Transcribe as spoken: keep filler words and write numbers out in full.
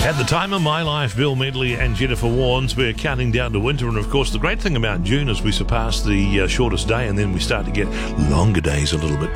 At the time of my life, Bill Medley and Jennifer Warnes. We're counting down to winter, and of course the great thing about June is we surpass the uh, shortest day, and then we start to get longer days a little bit